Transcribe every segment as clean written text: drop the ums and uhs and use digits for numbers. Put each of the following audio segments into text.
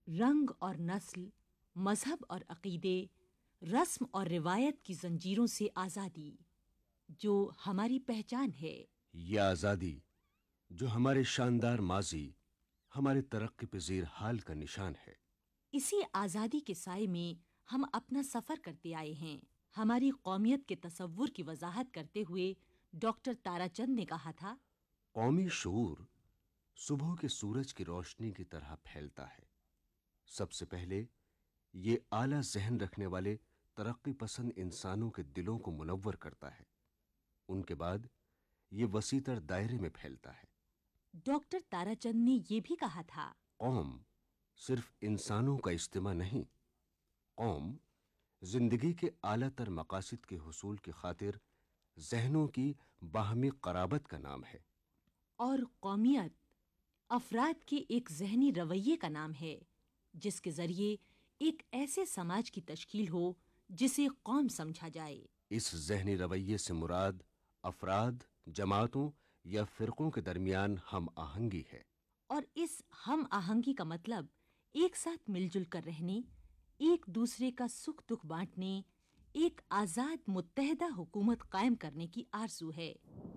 رنگ اور نسل، مذہب اور عقیدے، رسم اور روایت کی زنجیروں سے آزادی جو ہماری پہچان ہے۔ یہ آزادی جو ہمارے شاندار ماضی، ہمارے ترقی پذیر حال کا نشان ہے۔ اسی آزادی کے سائے میں ہم اپنا سفر کرتے آئے ہیں۔ ہماری قومیت کے تصور کی وضاحت کرتے ہوئے ڈاکٹر تارا چند نے کہا تھا، قومی شعور صبح کے سورج کی روشنی کی طرح پھیلتا ہے۔ سب سے پہلے یہ اعلیٰ ذہن رکھنے والے ترقی پسند انسانوں کے دلوں کو منور کرتا ہے۔ ان کے بعد یہ وسیع تر دائرے میں پھیلتا ہے۔ ڈاکٹر تارا چند نے یہ بھی کہا تھا، قوم صرف انسانوں کا اجتماع نہیں، قوم زندگی کے اعلیٰ تر مقاصد کے حصول کی خاطر ذہنوں کی باہمی قرابت کا نام ہے۔ اور قومیت افراد کے ایک ذہنی رویے کا نام ہے جس کے ذریعے ایک ایسے سماج کی تشکیل ہو جسے قوم سمجھا جائے۔ اس ذہنی رویے سے مراد افراد، جماعتوں یا فرقوں کے درمیان ہم آہنگی ہے۔ اور اس ہم آہنگی کا مطلب ایک ساتھ مل جل کر رہنے، ایک دوسرے کا سکھ دکھ بانٹنے، ایک آزاد متحدہ حکومت قائم کرنے کی آرزو ہے۔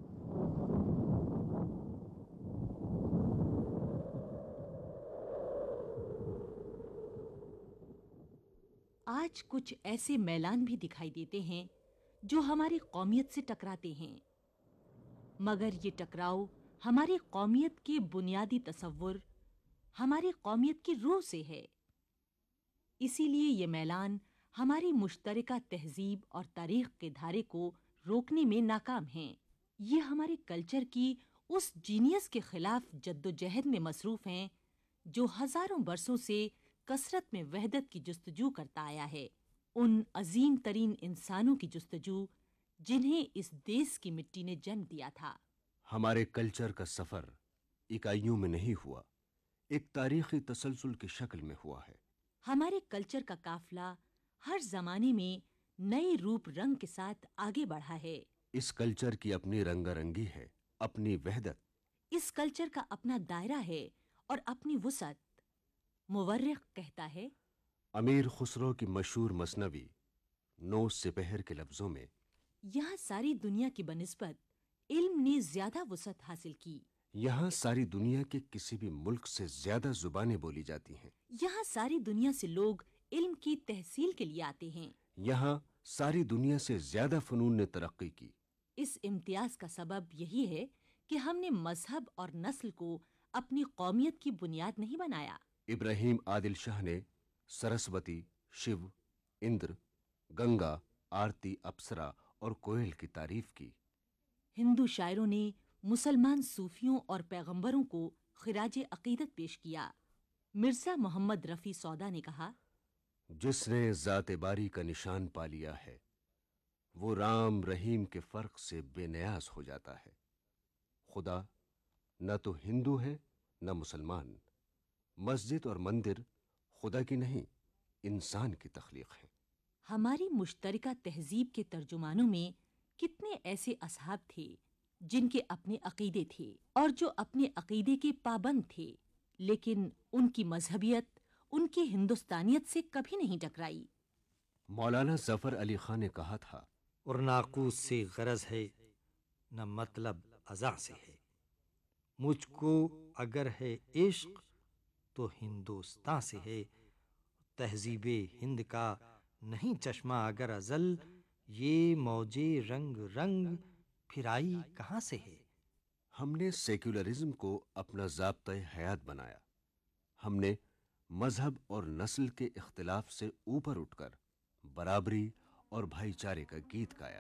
آج کچھ ایسے میلان بھی دکھائی دیتے ہیں جو ہماری قومیت سے ٹکراتے ہیں، مگر یہ ٹکراؤ ہماری قومیت کے بنیادی تصور، ہماری قومیت کی روح سے ہے۔ اسی لیے یہ میلان ہماری مشترکہ تہذیب اور تاریخ کے دھارے کو روکنے میں ناکام ہیں۔ یہ ہمارے کلچر کی اس جینیس کے خلاف جد و جہد میں مصروف ہیں جو ہزاروں برسوں سے کثرت میں وحدت کی جستجو کرتا آیا ہے، ان عظیم ترین انسانوں کی جستجو جنہیں اس دیس کی مٹی نے جنم دیا تھا۔ ہمارے کلچر کا سفر اکائیوں میں نہیں ہوا، ایک تاریخی تسلسل کی شکل میں ہوا ہے۔ ہمارے کلچر کا قافلہ ہر زمانے میں نئے روپ رنگ کے ساتھ آگے بڑھا ہے۔ اس کلچر کی اپنی رنگا رنگی ہے، اپنی وحدت۔ اس کلچر کا اپنا دائرہ ہے اور اپنی وسعت۔ مورخ کہتا ہے، امیر خسرو کی مشہور مثنوی نو سپہر کے لفظوں میں، یہاں ساری دنیا کی بنسبت علم نے زیادہ وسعت حاصل کی۔ یہاں ساری دنیا کے کسی بھی ملک سے زیادہ زبانیں بولی جاتی ہیں۔ یہاں ساری دنیا سے لوگ علم کی تحصیل کے لیے آتے ہیں۔ یہاں ساری دنیا سے زیادہ فنون نے ترقی کی۔ اس امتیاز کا سبب یہی ہے کہ ہم نے مذہب اور نسل کو اپنی قومیت کی بنیاد نہیں بنایا۔ ابراہیم عادل شاہ نے سرسوتی، شیو، اندر، گنگا، آرتی، اپسرا اور کوئل کی تعریف کی۔ ہندو شاعروں نے مسلمان صوفیوں اور پیغمبروں کو خراج عقیدت پیش کیا۔ مرزا محمد رفیع سودا نے کہا، جس نے ذات باری کا نشان پا لیا ہے وہ رام رحیم کے فرق سے بے نیاز ہو جاتا ہے۔ خدا نہ تو ہندو ہے نہ مسلمان، مسجد اور مندر خدا کی نہیں انسان کی تخلیق ہے۔ ہماری مشترکہ تہذیب کے ترجمانوں میں کتنے ایسے اصحاب تھے جن کے اپنے عقیدے تھے اور جو اپنے عقیدے کے پابند تھے، لیکن ان کی مذہبیت ان کی ہندوستانیت سے کبھی نہیں ٹکرائی۔ مولانا ظفر علی خان نے کہا تھا، اور ناقوس سے غرض ہے نہ مطلب ازاں سے ہے، مجھ کو اگر ہے عشق تو ہندوستاں سے ہے، تہذیب ہند کا نہیں چشمہ اگر ازل، یہ موجے رنگ رنگ پھر آئی کہاں سے ہے۔ ہم نے سیکولرزم کو اپنا ضابطۂ حیات بنایا۔ ہم نے مذہب اور نسل کے اختلاف سے اوپر اٹھ کر برابری اور بھائی چارے کا گیت گایا۔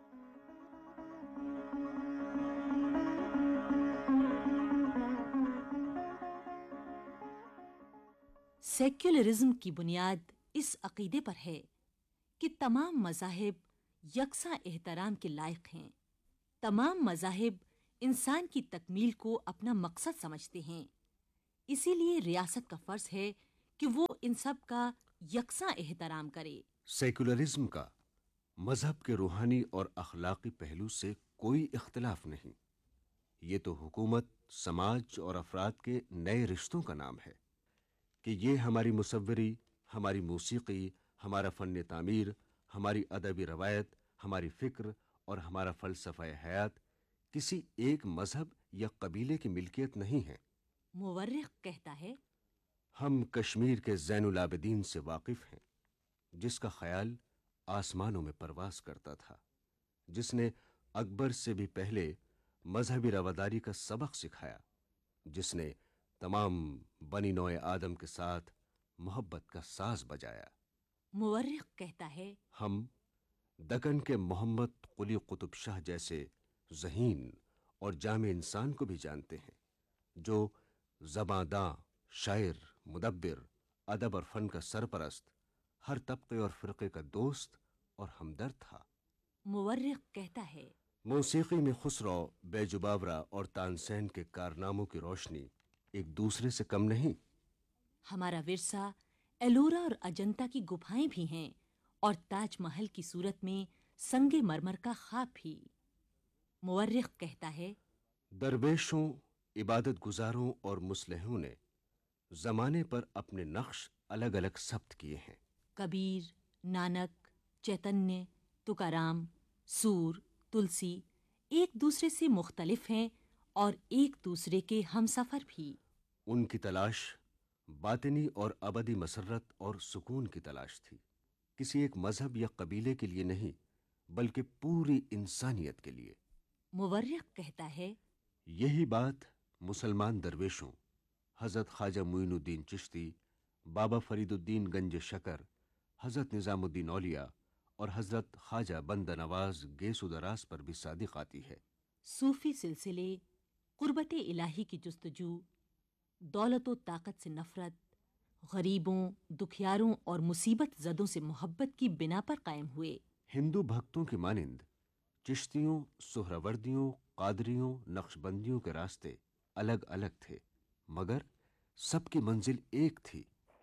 سیکولرزم کی بنیاد اس عقیدے پر ہے کہ تمام مذاہب یکساں احترام کے لائق ہیں۔ تمام مذاہب انسان کی تکمیل کو اپنا مقصد سمجھتے ہیں، اسی لیے ریاست کا فرض ہے کہ وہ ان سب کا یکساں احترام کرے۔ سیکولرزم کا مذہب کے روحانی اور اخلاقی پہلو سے کوئی اختلاف نہیں، یہ تو حکومت، سماج اور افراد کے نئے رشتوں کا نام ہے کہ یہ ہماری مصوری، ہماری موسیقی، ہمارا فن تعمیر، ہماری ادبی روایت، ہماری فکر اور ہمارا فلسفہ حیات کسی ایک مذہب یا قبیلے کی ملکیت نہیں ہے۔ مورخ کہتا ہے، ہم کشمیر کے زین العابدین سے واقف ہیں، جس کا خیال آسمانوں میں پرواز کرتا تھا، جس نے اکبر سے بھی پہلے مذہبی رواداری کا سبق سکھایا، جس نے تمام بنی نوع آدم کے ساتھ محبت کا ساز بجایا۔ مورخ کہتا ہے، ہم دکن کے محمد قلی قطب شاہ جیسے ذہین اور جامع انسان کو بھی جانتے ہیں، جو زباں داں، شاعر، مدبر، ادب اور فن کا سرپرست، ہر طبقے اور فرقے کا دوست اور ہمدرد تھا۔ مورخ کہتا ہے، موسیقی میں خسرو، بیجو باورا اور تانسین کے کارناموں کی روشنی ایک دوسرے سے کم نہیں۔ ہمارا ورثہ ایلورا اور اجنتا کی گپھائیں بھی ہیں اور تاج محل کی صورت میں سنگ مرمر کا خواب بھی۔ مورخ کہتا ہے، درویشوں، عبادت گزاروں اور مصلحوں نے زمانے پر اپنے نقش الگ الگ ثبت کیے ہیں۔ کبیر، نانک، چیتنیہ، تکارام، سور، تلسی ایک دوسرے سے مختلف ہیں اور ایک دوسرے کے ہم سفر بھی۔ ان کی تلاش باطنی اور ابدی مسرت اور سکون کی تلاش تھی، کسی ایک مذہب یا قبیلے کے لیے نہیں، بلکہ پوری انسانیت کے لیے۔ مورخ کہتا ہے، یہی بات مسلمان درویشوں حضرت خواجہ معین الدین چشتی، بابا فرید الدین گنج شکر، حضرت نظام الدین اولیاء اور حضرت خواجہ بندہ نواز گیسو دراز پر بھی صادق آتی ہے۔ صوفی سلسلے قربت الہی کی جستجو، دولت و طاقت سے نفرت، غریبوں، دکھیاروں اور مصیبت زدوں سے محبت کی بنا پر قائم ہوئے۔ ہندو بھکتوں کی مانند چشتیوں، سہروردیوں، قادریوں، نقشبندیوں کے راستے الگ الگ تھے، مگر سب کی منزل ایک تھی۔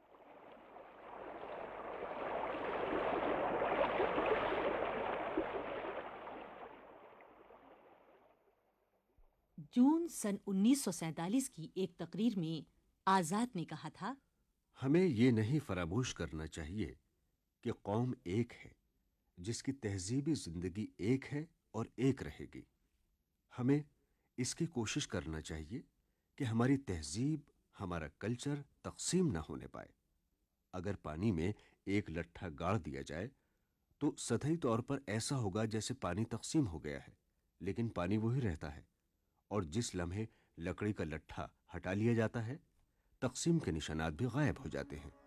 جون سن 1947 کی ایک تقریر میں آزاد نے کہا تھا، ہمیں یہ نہیں فراموش کرنا چاہیے کہ قوم ایک ہے، جس کی تہذیبی زندگی ایک ہے اور ایک رہے گی۔ ہمیں اس کی کوشش کرنا چاہیے کہ ہماری تہذیب، ہمارا کلچر تقسیم نہ ہونے پائے۔ اگر پانی میں ایک لٹھا گاڑ دیا جائے تو سطحی طور پر ایسا ہوگا جیسے پانی تقسیم ہو گیا ہے، لیکن پانی وہی رہتا ہے، اور جس لمحے لکڑی کا لٹھا ہٹا لیا جاتا ہے، تقسیم کے نشانات بھی غائب ہو جاتے ہیں۔